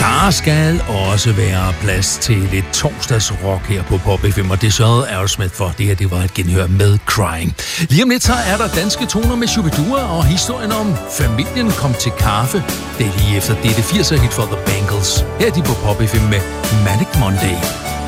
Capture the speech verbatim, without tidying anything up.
Der skal også være plads til lidt torsdagsrock her på Pop F M, og det sørgede Aerosmith for. Det her, det var et genhør med Crying. Lige om lidt, så er der danske toner med Shubidua og historien om familien kom til kaffe. Det er lige efter dette firser hit for The Bangles. Her er de på Pop F M med Manic Monday.